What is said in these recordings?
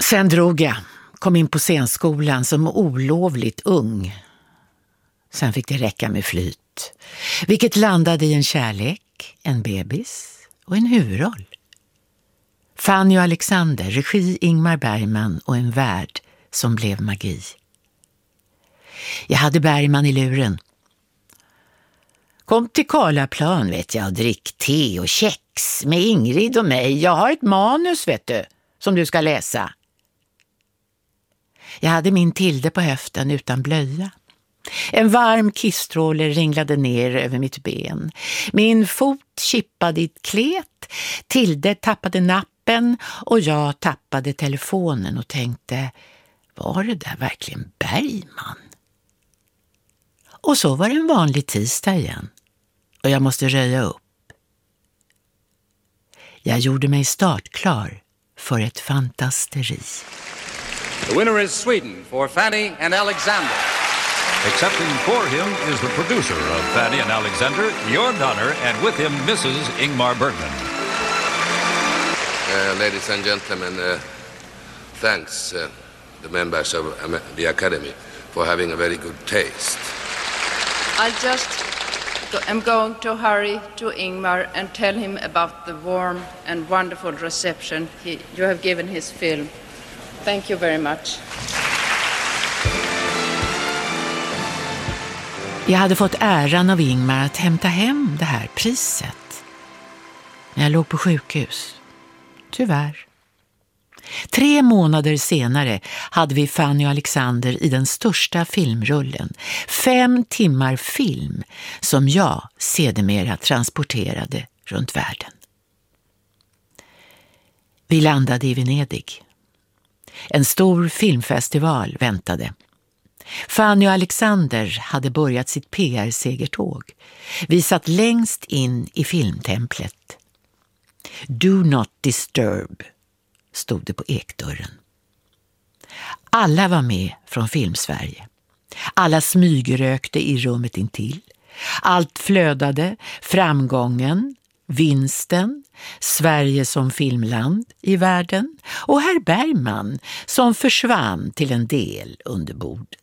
Sen drog jag, kom in på scenskolan som olovligt ung. Sen fick det räcka med flyt, vilket landade i en kärlek, en bebis och en huvudroll. Fanny och Alexander, regi Ingmar Bergman och en värld som blev magi. Jag hade Bergman i luren. Kom till Karlaplan vet jag och drick te och kex med Ingrid och mig. Jag har ett manus vet du, som du ska läsa. Jag hade min Tilde på höften utan blöja. En varm kissstråle ringlade ner över mitt ben. Min fot kippade i ett klet. Tilde tappade nappen och jag tappade telefonen och tänkte, var det där verkligen Bergman? Och så var det en vanlig tisdag igen. Och jag måste röja upp. Jag gjorde mig startklar för ett fantasteri. The winner is Sweden for Fanny and Alexander. Accepting for him is the producer of Fanny and Alexander, your Donner, and with him Mrs. Ingmar Bergman. Ladies and gentlemen, thanks the members of the Academy for having a very good taste. I'm going to hurry to Ingmar and tell him about the warm and wonderful reception you have given his film. Thank you very much. Jag hade fått äran av Ingmar att hämta hem det här priset. Men jag låg på sjukhus. Tyvärr. 3 månader senare hade vi Fanny och Alexander i den största filmrullen. 5 timmar film som jag sedermera transporterade runt världen. Vi landade i Venedig. En stor filmfestival väntade. Fanny och Alexander hade börjat sitt PR-segertåg. Vi satt längst in i filmtemplet. Do not disturb, stod det på ekdörren. Alla var med från Filmsverige. Alla smygrökte i rummet intill. Allt flödade, framgången, vinsten, Sverige som filmland i världen och herr Bergman som försvann till en del under bordet.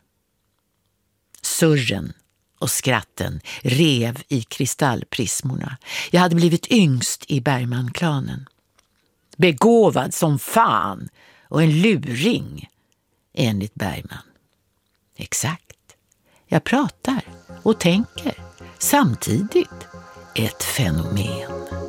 Surren och skratten rev i kristallprismorna. Jag hade blivit yngst i Bergman-klanen. Begåvad som fan och en luring, enligt Bergman. Exakt. Jag pratar och tänker samtidigt ett fenomen.